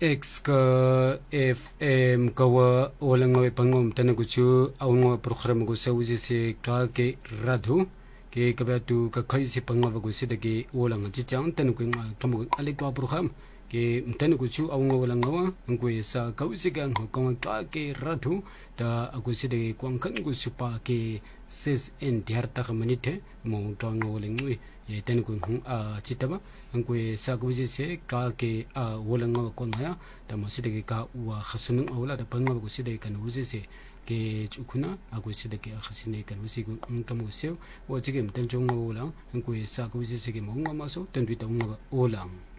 X ka FM kawa walang ngawi pangom tanang kuchu awang ngawi program ko sa usi se ka ke radhu ke kabatu ka kai se pangwa ko se dagi walang jijang tanang ko kamu alik wa program ke tanang kuchu awang walang ngawa ko sa ka usi gang ko ka ke radhu da ako se dagi kwang kan ko supa ke ses en diarta ka manite mo tawang walang ngawi ye tanang ko chitaba ko sa ko usi se ka ke walang ngawa ko na da maside ka wa khasunung awla da pangwa ko side kan usi se ke chukuna ako side ke khasine kan usi ko kamu se wo jigem tan jong wala ko sa ko usi se ke mo ngama so tan bi ta ngwa olang